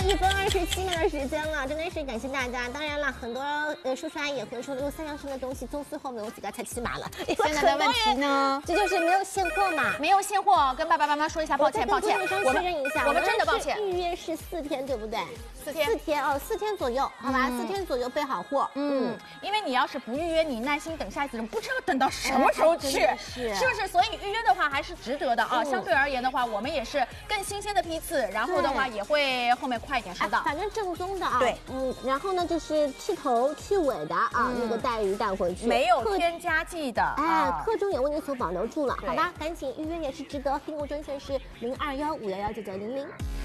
1分27秒的时间了，真的是感谢大家。当然了，很多叔叔阿姨也会说，如果3样式的东西宗祠后面有几个才起码了。 现在的问题呢？ 这就是没有现货嘛， 没有现货，跟爸爸妈妈说一下，抱歉，抱歉， 我们确认一下， 我们真的抱歉。 预约是4天，对不对 ？4天 ，4天哦，4天左右，好吧，4天左右备好货。 因为你要是不预约，你耐心等下一次，不知道等到什么时候去，是不是？所以预约的话还是值得的啊。相对而言的话，我们也是更新鲜的批次，然后的话也会后面快一点收到。 反正正宗的啊。 对， 然后呢就是去头去尾的啊，那个带鱼带回去， 没有添加剂的。 克重也为你所保留住了，好吧？赶紧预约也是值得，订购专线是0215119900。